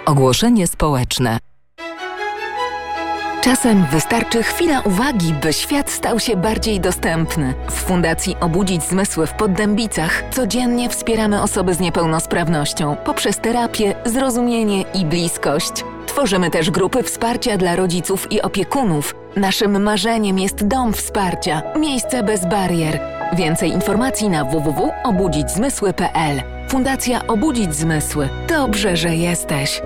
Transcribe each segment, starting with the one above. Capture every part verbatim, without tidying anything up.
Ogłoszenie społeczne. Czasem wystarczy chwila uwagi, by świat stał się bardziej dostępny. W Fundacji Obudzić Zmysły w Poddębicach codziennie wspieramy osoby z niepełnosprawnością poprzez terapię, zrozumienie i bliskość. Tworzymy też grupy wsparcia dla rodziców i opiekunów. Naszym marzeniem jest dom wsparcia, miejsce bez barier. Więcej informacji na w w w kropka obudzić zmysły kropka p l. Fundacja Obudzić Zmysły. Dobrze, że jesteś.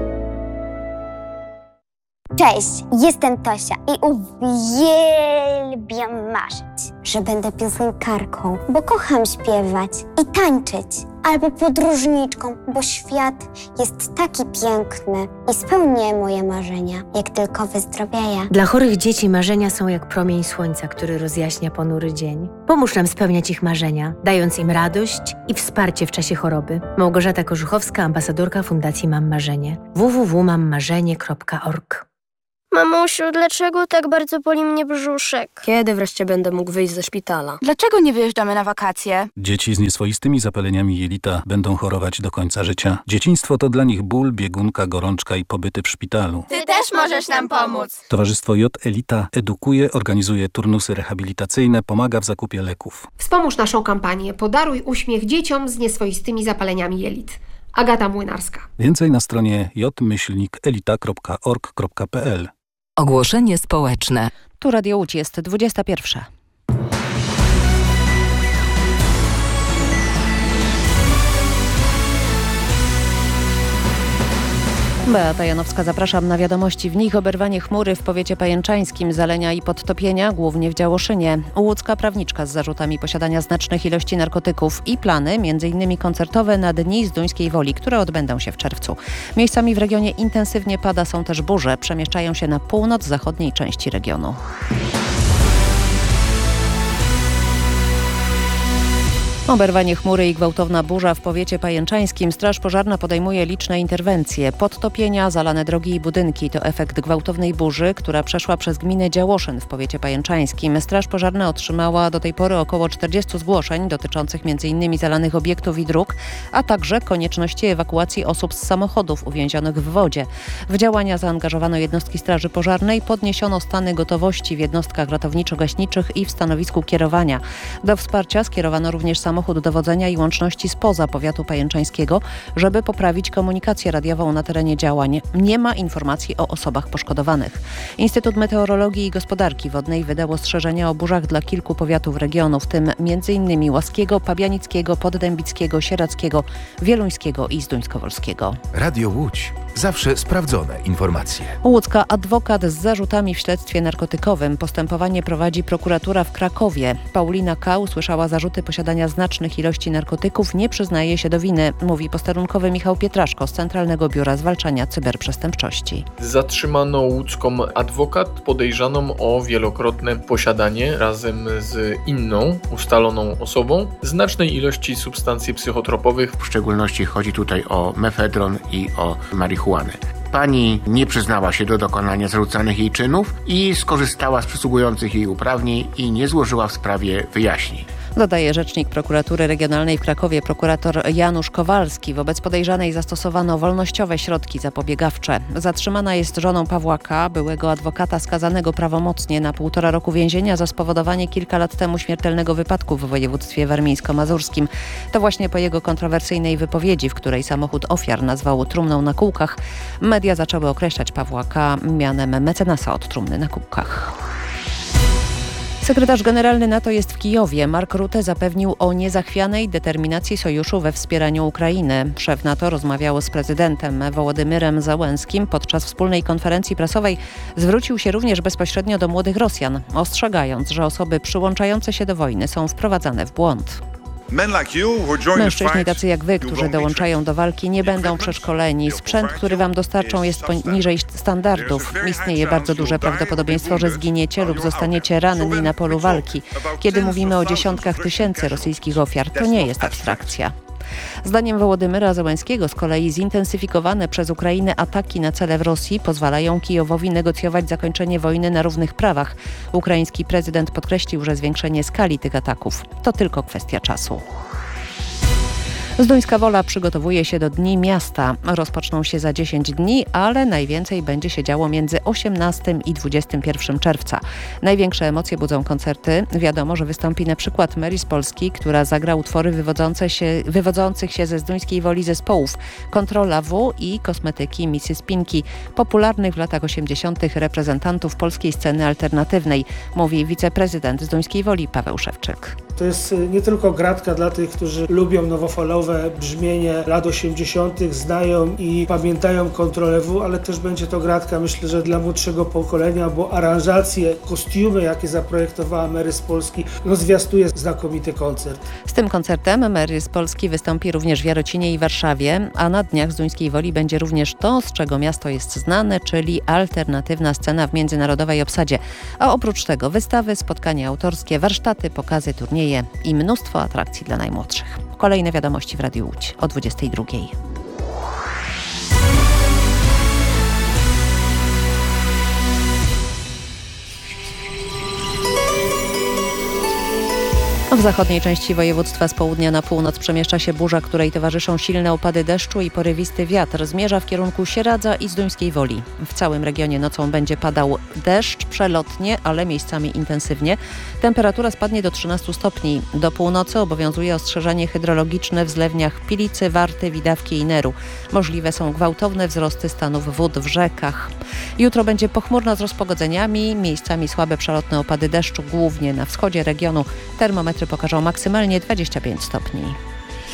Cześć, jestem Tosia i uwielbiam marzyć, że będę piosenkarką, bo kocham śpiewać i tańczyć, albo podróżniczką, bo świat jest taki piękny i spełnię moje marzenia, jak tylko wyzdrowieję. Dla chorych dzieci marzenia są jak promień słońca, który rozjaśnia ponury dzień. Pomóż nam spełniać ich marzenia, dając im radość i wsparcie w czasie choroby. Małgorzata Korzuchowska, ambasadorka Fundacji Mam Marzenie. w w w kropka mam marzenie kropka org. Mamusiu, dlaczego tak bardzo boli mnie brzuszek? Kiedy wreszcie będę mógł wyjść ze szpitala? Dlaczego nie wyjeżdżamy na wakacje? Dzieci z nieswoistymi zapaleniami jelita będą chorować do końca życia. Dzieciństwo to dla nich ból, biegunka, gorączka i pobyty w szpitalu. Ty też możesz nam pomóc! Towarzystwo J Elita edukuje, organizuje turnusy rehabilitacyjne, pomaga w zakupie leków. Wspomóż naszą kampanię Podaruj uśmiech dzieciom z nieswoistymi zapaleniami jelit. Agata Młynarska. Więcej na stronie j myślnik elita kropka org kropka p l. Ogłoszenie społeczne. Tu Radio Łódź, jest dwudziesta pierwsza. Beata Janowska, zapraszam na wiadomości. W nich oberwanie chmury w powiecie pajęczańskim, zalenia i podtopienia, głównie w Działoszynie. Łódzka prawniczka z zarzutami posiadania znacznych ilości narkotyków i plany, między innymi koncertowe na Dni Zduńskiej Woli, które odbędą się w czerwcu. Miejscami w regionie intensywnie pada, są też burze, przemieszczają się na północ-zachodniej części regionu. Oberwanie chmury i gwałtowna burza w powiecie pajęczańskim. Straż pożarna podejmuje liczne interwencje. Podtopienia, zalane drogi i budynki to efekt gwałtownej burzy, która przeszła przez gminę Działoszyn w powiecie pajęczańskim. Straż pożarna otrzymała do tej pory około czterdziestu zgłoszeń dotyczących między innymi zalanych obiektów i dróg, a także konieczności ewakuacji osób z samochodów uwięzionych w wodzie. W działania zaangażowano jednostki straży pożarnej, podniesiono stany gotowości w jednostkach ratowniczo-gaśniczych i w stanowisku kierowania. Do wsparcia skierowano również samochód samochód dowodzenia i łączności spoza powiatu pajęczańskiego, żeby poprawić komunikację radiową na terenie działań. Nie ma informacji o osobach poszkodowanych. Instytut Meteorologii i Gospodarki Wodnej wydał ostrzeżenia o burzach dla kilku powiatów regionu, w tym między innymi Łaskiego, Pabianickiego, Poddębickiego, Sieradzkiego, Wieluńskiego i Zduńskowolskiego. Radio Łódź. Zawsze sprawdzone informacje. Łódzka adwokat z zarzutami w śledztwie narkotykowym. Postępowanie prowadzi prokuratura w Krakowie. Paulina K. usłyszała zarzuty posiadania znacznych ilości narkotyków. Nie przyznaje się do winy, mówi posterunkowy Michał Pietraszko z Centralnego Biura Zwalczania Cyberprzestępczości. Zatrzymano łódzką adwokat podejrzaną o wielokrotne posiadanie razem z inną ustaloną osobą znacznej ilości substancji psychotropowych. W szczególności chodzi tutaj o mefedron i o marihuanę. Pani nie przyznała się do dokonania zarzucanych jej czynów i skorzystała z przysługujących jej uprawnień i nie złożyła w sprawie wyjaśnień. Dodaje rzecznik prokuratury regionalnej w Krakowie, prokurator Janusz Kowalski. Wobec podejrzanej zastosowano wolnościowe środki zapobiegawcze. Zatrzymana jest żoną Pawła K., byłego adwokata skazanego prawomocnie na półtora roku więzienia za spowodowanie kilka lat temu śmiertelnego wypadku w województwie warmińsko-mazurskim. To właśnie po jego kontrowersyjnej wypowiedzi, w której samochód ofiar nazwał trumną na kółkach, media zaczęły określać Pawła K. mianem mecenasa od trumny na kółkach. Sekretarz generalny NATO jest w Kijowie. Mark Rutte zapewnił o niezachwianej determinacji sojuszu we wspieraniu Ukrainy. Szef NATO rozmawiał z prezydentem Wołodymyrem Zełenskim. Podczas wspólnej konferencji prasowej zwrócił się również bezpośrednio do młodych Rosjan, ostrzegając, że osoby przyłączające się do wojny są wprowadzane w błąd. Mężczyźni tacy jak wy, którzy dołączają do walki, nie będą przeszkoleni. Sprzęt, który wam dostarczą, jest poniżej standardów. Istnieje bardzo duże prawdopodobieństwo, że zginiecie lub zostaniecie ranni na polu walki. Kiedy mówimy o dziesiątkach tysięcy rosyjskich ofiar, to nie jest abstrakcja. Zdaniem Wołodymyra Zełenskiego z kolei zintensyfikowane przez Ukrainę ataki na cele w Rosji pozwalają Kijowowi negocjować zakończenie wojny na równych prawach. Ukraiński prezydent podkreślił, że zwiększenie skali tych ataków to tylko kwestia czasu. Zduńska Wola przygotowuje się do Dni Miasta. Rozpoczną się za dziesięć dni, ale najwięcej będzie się działo między osiemnastego i dwudziestego pierwszego czerwca. Największe emocje budzą koncerty. Wiadomo, że wystąpi na przykład Mary z Polski, która zagra utwory wywodzące się, wywodzących się ze Zduńskiej Woli zespołów Kontrola W i Kosmetyki missus Pinki, popularnych w latach osiemdziesiątych reprezentantów polskiej sceny alternatywnej, mówi wiceprezydent Zduńskiej Woli Paweł Szewczyk. To jest nie tylko gratka dla tych, którzy lubią nowofalowe brzmienie lat osiemdziesiątych, znają i pamiętają Kontrolę W, ale też będzie to gratka, myślę, że dla młodszego pokolenia, bo aranżacje, kostiumy, jakie zaprojektowała Mary z Polski, no zwiastuje znakomity koncert. Z tym koncertem Mary z Polski wystąpi również w Jarocinie i Warszawie, a na Dniach Zduńskiej Woli będzie również to, z czego miasto jest znane, czyli alternatywna scena w międzynarodowej obsadzie. A oprócz tego wystawy, spotkania autorskie, warsztaty, pokazy, turnieje i mnóstwo atrakcji dla najmłodszych. Kolejne wiadomości w Radiu Łódź o dwudziestej drugiej. W zachodniej części województwa z południa na północ przemieszcza się burza, której towarzyszą silne opady deszczu i porywisty wiatr. Zmierza w kierunku Sieradza i Zduńskiej Woli. W całym regionie nocą będzie padał deszcz, przelotnie, ale miejscami intensywnie. Temperatura spadnie do trzynastu stopni. Do północy obowiązuje ostrzeżenie hydrologiczne w zlewniach Pilicy, Warty, Widawki i Neru. Możliwe są gwałtowne wzrosty stanów wód w rzekach. Jutro będzie pochmurno z rozpogodzeniami, miejscami słabe przelotne opady deszczu, głównie na wschodzie regionu. Termometry pokażą maksymalnie dwadzieścia pięć stopni.